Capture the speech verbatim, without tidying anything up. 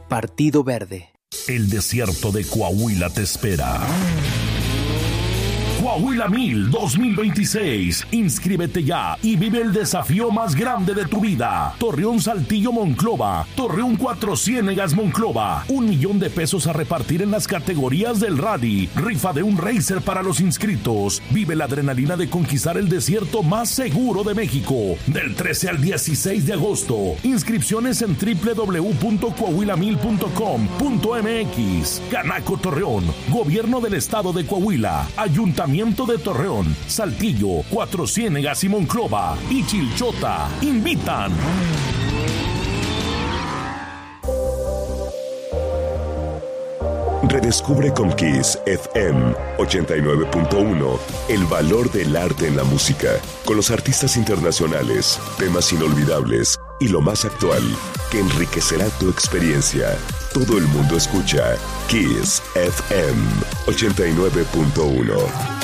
Partido Verde. El desierto de Coahuila te espera. Coahuila Mil dos mil veintiséis. Inscríbete ya y vive el desafío más grande de tu vida. Torreón Saltillo Monclova, Torreón Cuatro Ciénegas Monclova. Un millón de pesos a repartir en las categorías del rally. Rifa de un racer para los inscritos. Vive la adrenalina de conquistar el desierto más seguro de México. Del trece al dieciséis de agosto. Inscripciones en doble u doble u doble u punto coahuila mil punto com punto m x. Canaco Torreón, Gobierno del Estado de Coahuila, Ayuntamiento de Torreón, Saltillo, Cuatro Ciénegas y Monclova y Chilchota invitan. Redescubre con Kiss F M ochenta y nueve punto uno el valor del arte en la música, con los artistas internacionales, temas inolvidables y lo más actual que enriquecerá tu experiencia. Todo el mundo escucha Kiss F M ochenta y nueve punto uno.